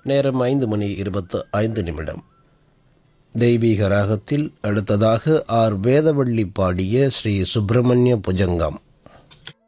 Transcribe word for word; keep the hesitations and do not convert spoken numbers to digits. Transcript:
நேரம் ஐந்து மணி இருபத்து ஐந்து நிமிடம். தெய்வீக ராகத்தில் அடுத்ததாக ஆர் வேதவள்ளி பாடிய ஸ்ரீ சுப்பிரமணிய புஜங்கம்.